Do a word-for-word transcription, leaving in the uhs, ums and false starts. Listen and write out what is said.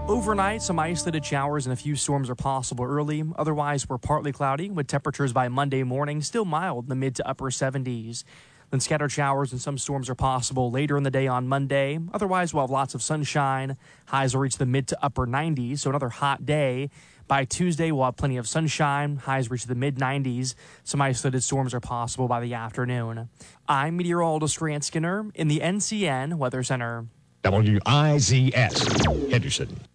Overnight, some isolated showers and a few storms are possible early. Otherwise, we're partly cloudy with temperatures by Monday morning still mild in the mid to upper seventies. Then scattered showers and some storms are possible later in the day on Monday. Otherwise, we'll have lots of sunshine. Highs will reach the mid to upper nineties, so another hot day. By Tuesday, we'll have plenty of sunshine. Highs reach the mid nineties. Some isolated storms are possible by the afternoon. I'm meteorologist Grant Skinner in the N C N Weather Center. W I Z S, Henderson.